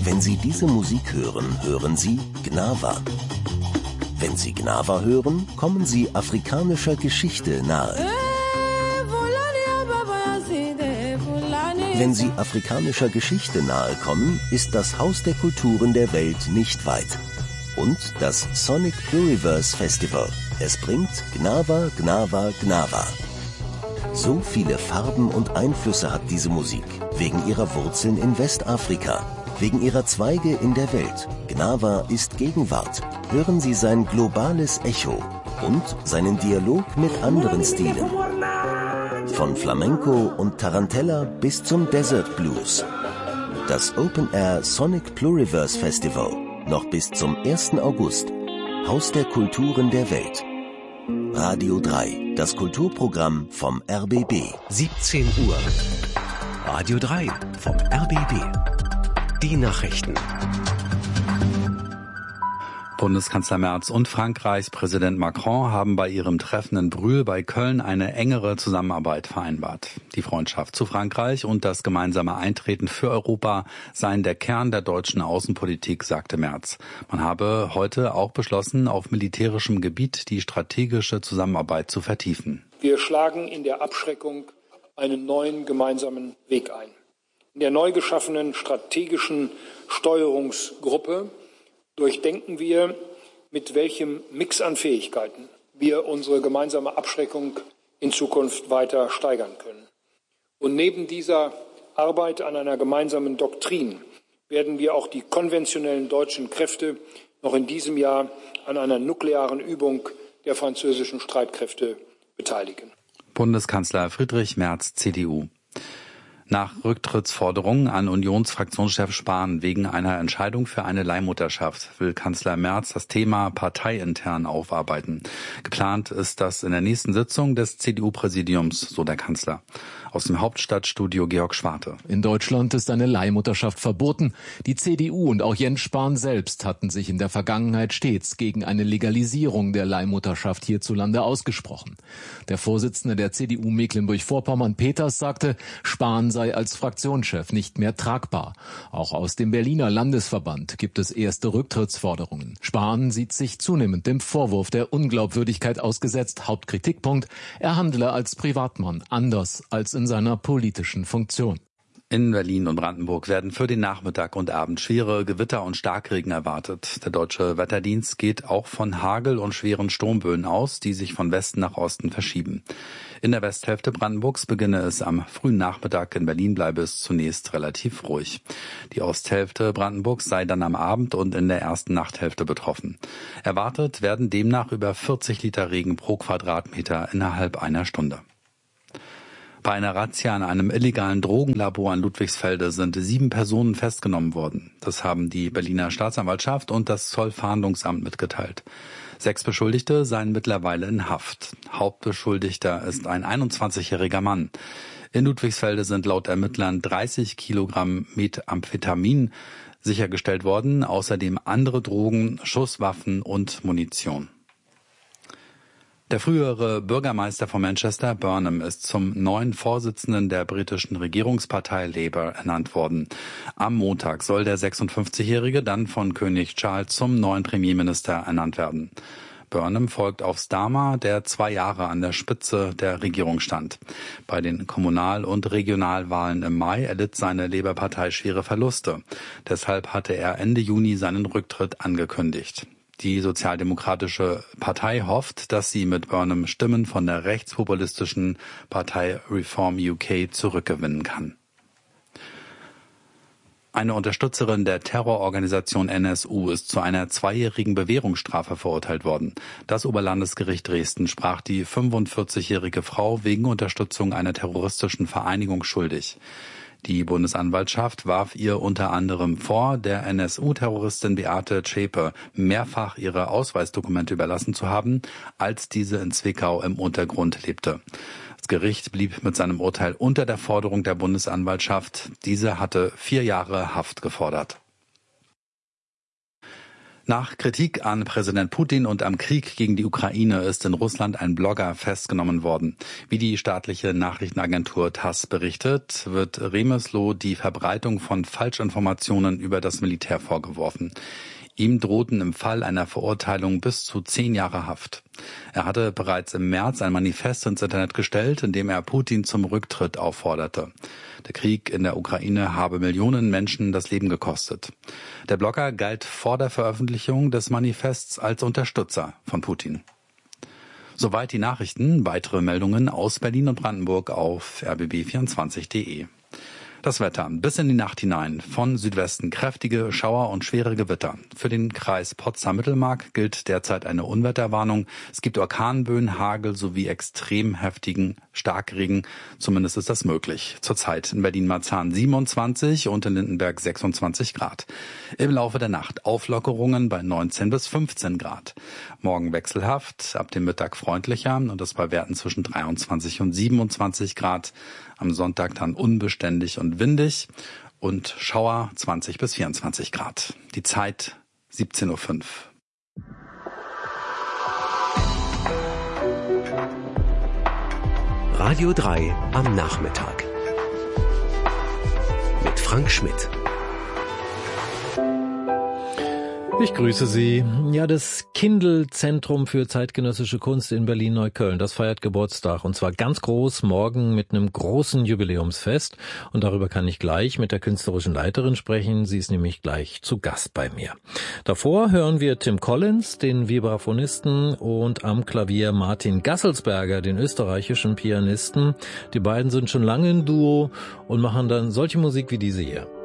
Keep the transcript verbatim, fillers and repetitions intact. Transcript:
Wenn Sie diese Musik hören, hören Sie Gnawa. Wenn Sie Gnawa hören, kommen Sie afrikanischer Geschichte nahe. Wenn Sie afrikanischer Geschichte nahe kommen, ist das Haus der Kulturen der Welt nicht weit. Und das Sonic Pluriverse Festival. Es bringt Gnawa, Gnawa, Gnawa. So viele Farben und Einflüsse hat diese Musik, wegen ihrer Wurzeln in Westafrika, wegen ihrer Zweige in der Welt. Gnawa ist Gegenwart. Hören Sie sein globales Echo und seinen Dialog mit anderen Stilen. Von Flamenco und Tarantella bis zum Desert Blues. Das Open Air Sonic Pluriverse Festival. Noch bis zum ersten August. Haus der Kulturen der Welt. Radio drei, das Kulturprogramm vom R B B. siebzehn Uhr. Radio drei vom R B B. Die Nachrichten. Bundeskanzler Merz und Frankreichs Präsident Macron haben bei ihrem Treffen in Brühl bei Köln eine engere Zusammenarbeit vereinbart. Die Freundschaft zu Frankreich und das gemeinsame Eintreten für Europa seien der Kern der deutschen Außenpolitik, sagte Merz. Man habe heute auch beschlossen, auf militärischem Gebiet die strategische Zusammenarbeit zu vertiefen. Wir schlagen in der Abschreckung einen neuen gemeinsamen Weg ein. In der neu geschaffenen strategischen Steuerungsgruppe durchdenken wir, mit welchem Mix an Fähigkeiten wir unsere gemeinsame Abschreckung in Zukunft weiter steigern können. Und neben dieser Arbeit an einer gemeinsamen Doktrin werden wir auch die konventionellen deutschen Kräfte noch in diesem Jahr an einer nuklearen Übung der französischen Streitkräfte beteiligen. Bundeskanzler Friedrich Merz, C D U. Nach Rücktrittsforderungen an Unionsfraktionschef Spahn wegen einer Entscheidung für eine Leihmutterschaft will Kanzler Merz das Thema parteiintern aufarbeiten. Geplant ist das in der nächsten Sitzung des C D U-Präsidiums, so der Kanzler. Aus dem Hauptstadtstudio Georg Schwarte. In Deutschland ist eine Leihmutterschaft verboten. Die C D U und auch Jens Spahn selbst hatten sich in der Vergangenheit stets gegen eine Legalisierung der Leihmutterschaft hierzulande ausgesprochen. Der Vorsitzende der C D U Mecklenburg-Vorpommern, Peters, sagte, Spahn sei als Fraktionschef nicht mehr tragbar. Auch aus dem Berliner Landesverband gibt es erste Rücktrittsforderungen. Spahn sieht sich zunehmend dem Vorwurf der Unglaubwürdigkeit ausgesetzt. Hauptkritikpunkt, er handle als Privatmann anders als in seiner politischen Funktion. In Berlin und Brandenburg werden für den Nachmittag und Abend schwere Gewitter und Starkregen erwartet. Der Deutsche Wetterdienst geht auch von Hagel und schweren Sturmböen aus, die sich von Westen nach Osten verschieben. In der Westhälfte Brandenburgs beginne es am frühen Nachmittag, in Berlin bleibe es zunächst relativ ruhig. Die Osthälfte Brandenburgs sei dann am Abend und in der ersten Nachthälfte betroffen. Erwartet werden demnach über vierzig Liter Regen pro Quadratmeter innerhalb einer Stunde. Bei einer Razzia in einem illegalen Drogenlabor in Ludwigsfelde sind sieben Personen festgenommen worden. Das haben die Berliner Staatsanwaltschaft und das Zollfahndungsamt mitgeteilt. Sechs Beschuldigte seien mittlerweile in Haft. Hauptbeschuldigter ist ein einundzwanzigjähriger Mann. In Ludwigsfelde sind laut Ermittlern dreißig Kilogramm Methamphetamin sichergestellt worden, außerdem andere Drogen, Schusswaffen und Munition. Der frühere Bürgermeister von Manchester, Burnham, ist zum neuen Vorsitzenden der britischen Regierungspartei Labour ernannt worden. Am Montag soll der sechsundfünfzigjährige dann von König Charles zum neuen Premierminister ernannt werden. Burnham folgt auf Starmer, der zwei Jahre an der Spitze der Regierung stand. Bei den Kommunal- und Regionalwahlen im Mai erlitt seine Labour-Partei schwere Verluste. Deshalb hatte er Ende Juni seinen Rücktritt angekündigt. Die Sozialdemokratische Partei hofft, dass sie mit Burnham Stimmen von der rechtspopulistischen Partei Reform U K zurückgewinnen kann. Eine Unterstützerin der Terrororganisation N S U ist zu einer zweijährigen Bewährungsstrafe verurteilt worden. Das Oberlandesgericht Dresden sprach die fünfundvierzigjährige Frau wegen Unterstützung einer terroristischen Vereinigung schuldig. Die Bundesanwaltschaft warf ihr unter anderem vor, der N S U-Terroristin Beate Zschäpe mehrfach ihre Ausweisdokumente überlassen zu haben, als diese in Zwickau im Untergrund lebte. Das Gericht blieb mit seinem Urteil unter der Forderung der Bundesanwaltschaft. Diese hatte vier Jahre Haft gefordert. Nach Kritik an Präsident Putin und am Krieg gegen die Ukraine ist in Russland ein Blogger festgenommen worden. Wie die staatliche Nachrichtenagentur TASS berichtet, wird Remeslo die Verbreitung von Falschinformationen über das Militär vorgeworfen. Ihm drohten im Fall einer Verurteilung bis zu zehn Jahre Haft. Er hatte bereits im März ein Manifest ins Internet gestellt, in dem er Putin zum Rücktritt aufforderte. Der Krieg in der Ukraine habe Millionen Menschen das Leben gekostet. Der Blogger galt vor der Veröffentlichung des Manifests als Unterstützer von Putin. Soweit die Nachrichten. Weitere Meldungen aus Berlin und Brandenburg auf r b b vierundzwanzig punkt d e. Das Wetter. Bis in die Nacht hinein. Von Südwesten kräftige Schauer und schwere Gewitter. Für den Kreis Potsdam-Mittelmark gilt derzeit eine Unwetterwarnung. Es gibt Orkanböen, Hagel sowie extrem heftigen Starkregen. Zumindest ist das möglich. Zurzeit in Berlin-Marzahn siebenundzwanzig und in Lindenberg sechsundzwanzig Grad. Im Laufe der Nacht Auflockerungen bei neunzehn bis fünfzehn Grad. Morgen wechselhaft, ab dem Mittag freundlicher und das bei Werten zwischen dreiundzwanzig und siebenundzwanzig Grad. Am Sonntag dann unbeständig und windig und Schauer zwanzig bis vierundzwanzig Grad. Die Zeit siebzehn Uhr fünf. Radio drei am Nachmittag. Mit Frank Schmidt. Ich grüße Sie. Ja, das Kindl-Zentrum für zeitgenössische Kunst in Berlin-Neukölln, das feiert Geburtstag und zwar ganz groß morgen mit einem großen Jubiläumsfest und darüber kann ich gleich mit der künstlerischen Leiterin sprechen. Sie ist nämlich gleich zu Gast bei mir. Davor hören wir Tim Collins, den Vibraphonisten, und am Klavier Martin Gasselsberger, den österreichischen Pianisten. Die beiden sind schon lange ein Duo und machen dann solche Musik wie diese hier.